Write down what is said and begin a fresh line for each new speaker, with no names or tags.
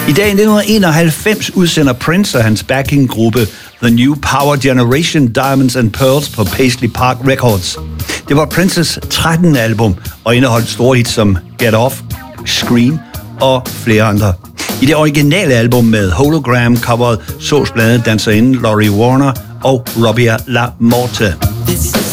I dag i 1991 udsender Prince og hans backinggruppe The New Power Generation Diamonds and Pearls på Paisley Park Records. Det var Princes 13. album og indeholdt store hits som Get Off, Scream og flere andre. I det originale album med hologram-coveret sås blandt andet danserinden Laurie Warner og Robbie LaMorte.